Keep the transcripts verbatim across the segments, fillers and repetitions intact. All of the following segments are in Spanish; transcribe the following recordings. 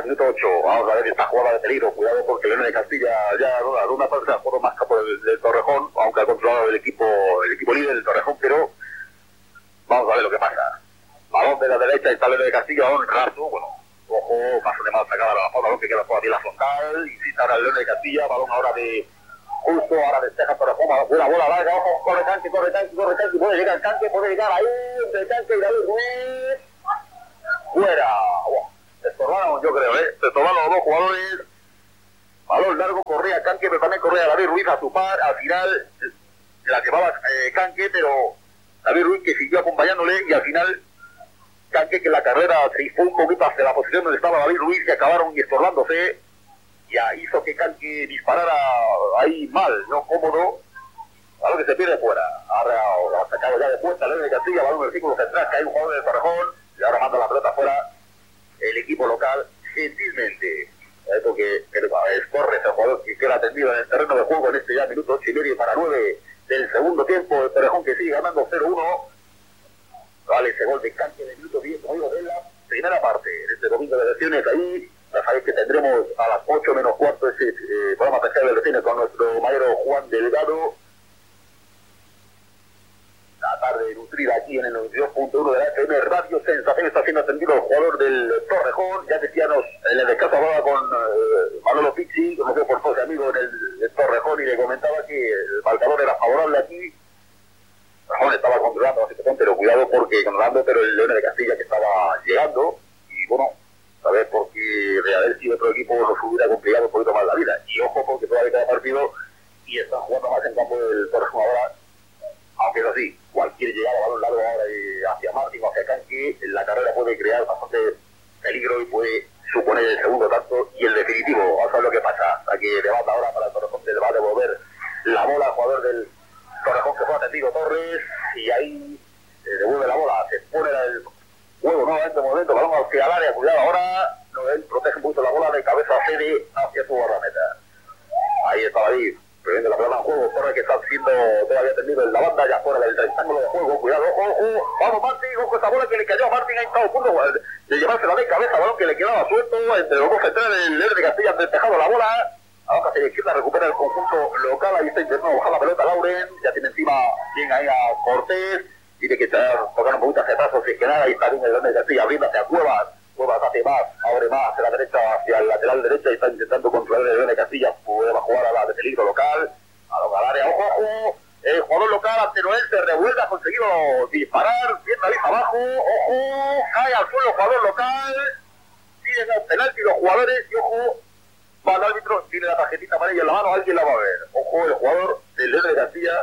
minuto ocho. Vamos a ver esta jugada de peligro. Cuidado porque Leones de Castilla ya a una parte se ha jugado más capo del, del Torrejón, aunque ha controlado el equipo, el equipo líder del Torrejón, pero vamos a ver lo que pasa. Balón de la derecha, está Leones de Castilla, balón raso, bueno, ojo, paso de mal sacada la bola, balón que queda por aquí la frontal, insiste ahora el Leones de Castilla, balón ahora de justo, ahora despeja Torrejón, una bola larga, ojo, corre Canque, corre Canque, corre Canque, puede llegar el Canque, puede llegar ahí, entre Canque y David Ruiz, fuera, wow. Se estorbaron, yo creo, ¿eh? Se estorbaron los dos jugadores. Balón largo, corría Canque, pero también corría David Ruiz a su par. Al final la llevaba eh, Canque, pero David Ruiz que siguió acompañándole y al final Canque que en la carrera se fue un poquito hacia la posición donde estaba David Ruiz y acabaron estorbándose. Ya hizo que Canque disparara ahí mal, no cómodo. Balón que se pierde fuera. Ahora ha sacado ya de puerta Leones de Castilla, balón del círculo central, que hay un jugador del Torrejón y ahora manda la pelota fuera. El equipo local, gentilmente, ¿eh? Porque es Torres, el jugador que queda atendido en el terreno de juego en este ya minuto ocho y medio para nueve del segundo tiempo. El Torrejón que sigue ganando cero uno. Vale ese gol de Canque en el minuto diez, como digo, de la primera parte. En este domingo de lesiones, ahí ya sabéis que tendremos a las ocho menos cuarto ese eh, programa especial de lesiones con nuestro maestro Juan Delgado. La tarde nutrida aquí en el noventa y dos punto uno de la F M Radio Sensación. Está siendo atendido el jugador del Torrejón. Ya decíamos, en el descanso hablaba con eh, Manolo Pizzi, conocido por todos amigos en el, el Torrejón, y le comentaba que el marcador era favorable aquí. Torrejón estaba controlando la situación, pero cuidado porque controlando, pero el Leones de Castilla que estaba llegando, y bueno, a ver, porque de haber sido otro equipo nos hubiera complicado un poquito más la vida. Y ojo porque todavía queda partido y están jugando más en campo del Torrejón ahora. Aunque es así, cualquier llegada, balón largo ahora hacia Martín o hacia Canque, la carrera puede crear bastante peligro y puede suponer el segundo tanto y el definitivo. Vamos a ver lo que pasa. Hasta que levanta ahora para el Torrejón, le va a devolver la bola al jugador del Torrejón que fue atendido Torres, y ahí eh, devuelve la bola, se pone el juego nuevamente en momento, balón hacia el área, cuidado ahora, no, él protege un poquito la bola de cabeza, cede hacia su guardameta. Ahí está David. Previendo la pelota en juego, Torres que está siendo todavía tendido en la banda, ya fuera del rectángulo de juego, cuidado, ojo, vamos Martín, ojo esa bola que le cayó a Martín, ahí está a punto de llevársela de cabeza, balón que le quedaba suelto, entre los dos centrales, el Leones de Castilla despejado la bola, ahora hacia la izquierda recupera el conjunto local, ahí está intentando bajar la pelota Lauren, ya tiene encima bien ahí a Cortés, tiene que estar tocando un poquito hacia atrás, o si es que nada, ahí está bien el Leones de Castilla abriendo hacia Cuevas, Cuevas hace más, abre más hacia la derecha, hacia el lateral derecha y está intentando controlar el Leones de Castilla, puede jugar a la de peligro local, a la área, ojo, ojo, el jugador local ante Noel se revuelve, ha conseguido disparar, bien David abajo, ojo, cae al suelo el jugador local, piden el penalti los jugadores y ojo, va el árbitro, tiene la tarjetita amarilla en la mano, alguien la va a ver, ojo, el jugador del Leones de Castilla.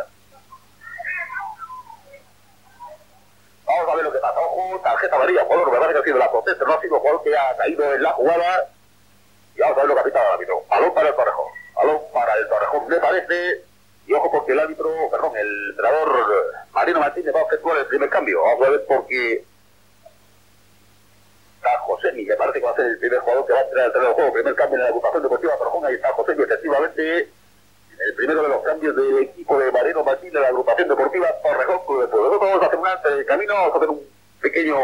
Vamos a ver lo que pasa, ojo, tarjeta amarilla, jugador, me parece que ha sido la protesta, no ha sido el jugador que ha caído en la jugada, y vamos a ver lo que ha pitado el árbitro, balón para el Torrejón, balón para el Torrejón, me parece, y ojo porque el árbitro, perdón, el entrenador Marino Martínez va a efectuar el primer cambio, vamos a ver porque está Josemi, me parece que va a ser el primer jugador que va a entrar al terreno de juego, primer cambio en la agrupación deportiva Torrejón, ahí está Josemi, efectivamente, el primero de los cambios del equipo de Marino Martínez de la agrupación deportiva Torrejón Club de Fútbol. Nosotros vamos a hacer un antes del camino, vamos a hacer un pequeño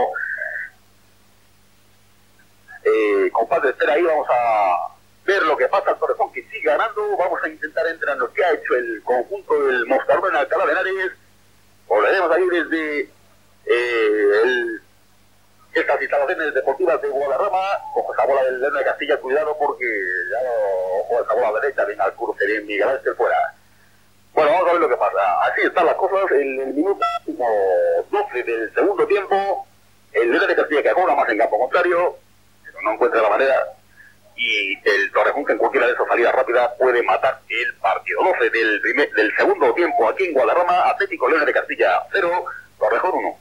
eh, compás de espera ahí, vamos a ver lo que pasa al Torrejón que sigue ganando, vamos a intentar entrar en lo que ha hecho el conjunto del Moscardón en Alcalá de Henares, volveremos ahí desde eh, el, estas instalaciones deportivas de Guadarrama, ojo esa bola del León de Castilla, cuidado porque ya no, ojo esa bola derecha, bien al cruce, bien Miguel Ángel fuera. Bueno, vamos a ver lo que pasa, así están las cosas, en el minuto doce del segundo tiempo, el León de Castilla que acabó más en campo contrario, pero no encuentra la manera, y el Torrejón que en cualquiera de esas salidas rápidas puede matar el partido. doce del, primer, del segundo tiempo aquí en Guadarrama, Atlético Leones de Castilla cero, Torrejón uno.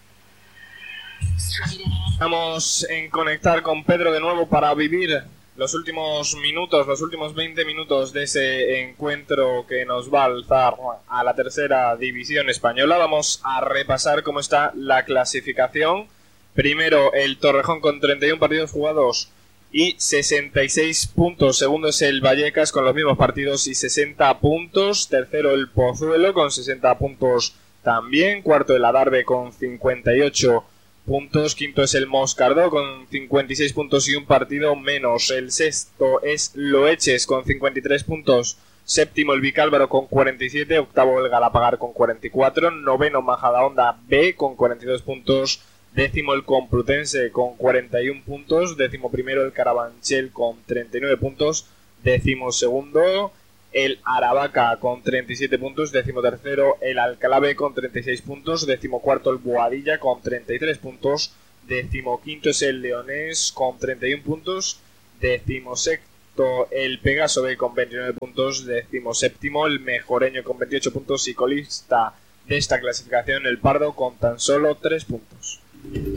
Vamos en conectar con Pedro de nuevo para vivir los últimos minutos, los últimos veinte minutos de ese encuentro que nos va a alzar a la tercera división española. Vamos a repasar cómo está la clasificación. Primero el Torrejón con treinta y uno partidos jugados y sesenta y seis puntos. Segundo es el Vallecas con los mismos partidos y sesenta puntos. Tercero el Pozuelo con sesenta puntos también. Cuarto el Adarve con cincuenta y ocho puntos. Quinto es el Moscardó con cincuenta y seis puntos y un partido menos. El sexto es Loeches con cincuenta y tres puntos. Séptimo el Vicálvaro con cuarenta y siete. Octavo el Galapagar con cuarenta y cuatro. Noveno Majadahonda B con cuarenta y dos puntos. Décimo el Complutense con cuarenta y uno puntos. Décimo primero el Carabanchel con treinta y nueve puntos. Décimo segundo el Aravaca con treinta y siete puntos. Décimo tercero el Alcalá B con treinta y seis puntos. Décimo cuarto el Boadilla con treinta y tres puntos. Décimo quinto es el Leonés con treinta y uno puntos. Décimo sexto el Pegaso B con veintinueve puntos. Décimo séptimo el Mejoreño con veintiocho puntos. Y colista de esta clasificación el Pardo con tan solo tres puntos.